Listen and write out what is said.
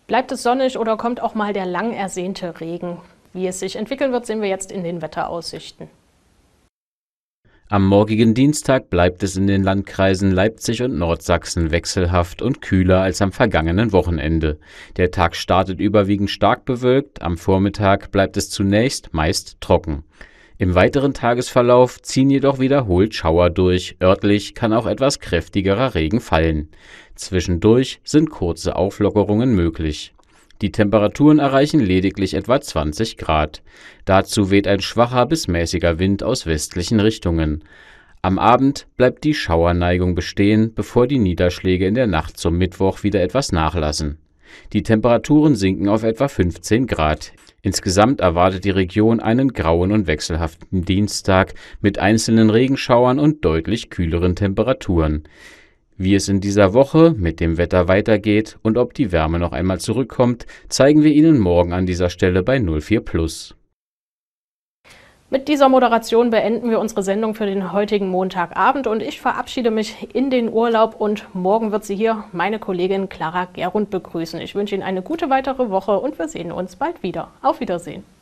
Bleibt es sonnig oder kommt auch mal der lang ersehnte Regen? Wie es sich entwickeln wird, sehen wir jetzt in den Wetteraussichten. Am morgigen Dienstag bleibt es in den Landkreisen Leipzig und Nordsachsen wechselhaft und kühler als am vergangenen Wochenende. Der Tag startet überwiegend stark bewölkt, am Vormittag bleibt es zunächst meist trocken. Im weiteren Tagesverlauf ziehen jedoch wiederholt Schauer durch, örtlich kann auch etwas kräftigerer Regen fallen. Zwischendurch sind kurze Auflockerungen möglich. Die Temperaturen erreichen lediglich etwa 20 Grad. Dazu weht ein schwacher bis mäßiger Wind aus westlichen Richtungen. Am Abend bleibt die Schauerneigung bestehen, bevor die Niederschläge in der Nacht zum Mittwoch wieder etwas nachlassen. Die Temperaturen sinken auf etwa 15 Grad. Insgesamt erwartet die Region einen grauen und wechselhaften Dienstag mit einzelnen Regenschauern und deutlich kühleren Temperaturen. Wie es in dieser Woche mit dem Wetter weitergeht und ob die Wärme noch einmal zurückkommt, zeigen wir Ihnen morgen an dieser Stelle bei 04 Plus. Mit dieser Moderation beenden wir unsere Sendung für den heutigen Montagabend und ich verabschiede mich in den Urlaub und morgen wird Sie hier meine Kollegin Clara Gerund begrüßen. Ich wünsche Ihnen eine gute weitere Woche und wir sehen uns bald wieder. Auf Wiedersehen.